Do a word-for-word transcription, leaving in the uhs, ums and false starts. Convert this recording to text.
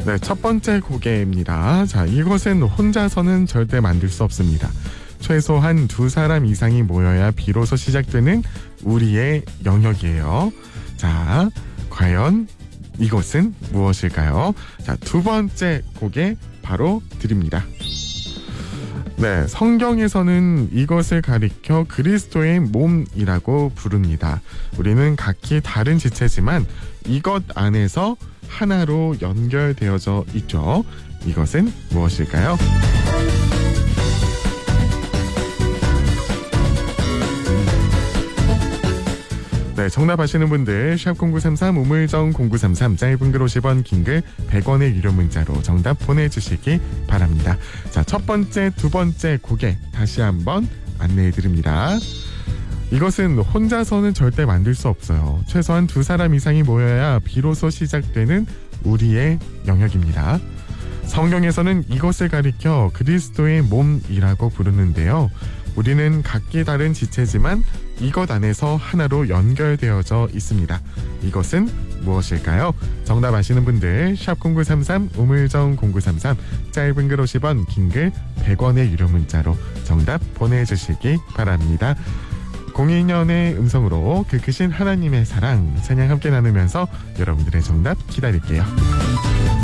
네, 첫 번째 고개입니다. 자, 이것은 혼자서는 절대 만들 수 없습니다. 최소한 두 사람 이상이 모여야 비로소 시작되는 우리의 영역이에요. 자, 과연 이것은 무엇일까요? 자, 두 번째 고개 바로 드립니다. 네, 성경에서는 이것을 가리켜 그리스도의 몸이라고 부릅니다. 우리는 각기 다른 지체지만 이것 안에서 하나로 연결되어져 있죠. 이것은 무엇일까요? 네, 정답 아시는 분들 샵 공구삼삼 우물정 공구삼삼 짧은 글 오십 원 긴 글 백 원의 유료 문자로 정답 보내주시기 바랍니다. 자, 첫 번째, 두 번째 고개 다시 한번 안내해드립니다. 이것은 혼자서는 절대 만들 수 없어요. 최소한 두 사람 이상이 모여야 비로소 시작되는 우리의 영역입니다. 성경에서는 이것을 가리켜 그리스도의 몸이라고 부르는데요. 우리는 각기 다른 지체지만 이것 안에서 하나로 연결되어져 있습니다. 이것은 무엇일까요? 정답 아시는 분들 샵 공구삼삼 우물정 공구삼삼 짧은 글 오십 원 긴 글 백 원의 유료 문자로 정답 보내주시기 바랍니다. 공이 년의 음성으로 그 크신 하나님의 사랑 찬양 함께 나누면서 여러분들의 정답 기다릴게요.